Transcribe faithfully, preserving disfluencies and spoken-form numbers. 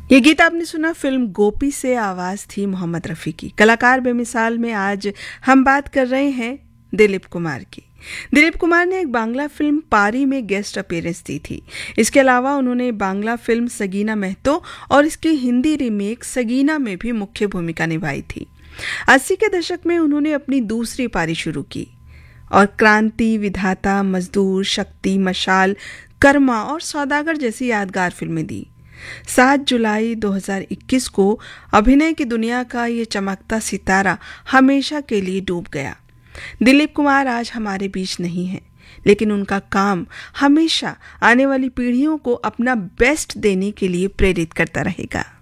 ये गीत आपने सुना फिल्म गोपी से, आवाज थी मोहम्मद रफ़ी की। कलाकार बेमिसाल में आज हम बात कर रहे हैं दिलीप कुमार की। दिलीप कुमार ने एक बांग्ला फिल्म पारी में गेस्ट अपीयरेंस दी थी। इसके अलावा उन्होंने बांग्ला फिल्म सगीना महतो और इसकी हिंदी रीमेक सगीना में भी मुख्य भूमिका निभाई थी। अस्सी के दशक में उन्होंने अपनी दूसरी पारी शुरू की और क्रांति, विधाता, मजदूर, शक्ति, मशाल, कर्मा और सौदागर जैसी यादगार फिल्में दी। सात जुलाई दो हज़ार इक्कीस को अभिनय की दुनिया का ये चमकता सितारा हमेशा के लिए डूब गया। दिलीप कुमार आज हमारे बीच नहीं है, लेकिन उनका काम हमेशा आने वाली पीढ़ियों को अपना बेस्ट देने के लिए प्रेरित करता रहेगा।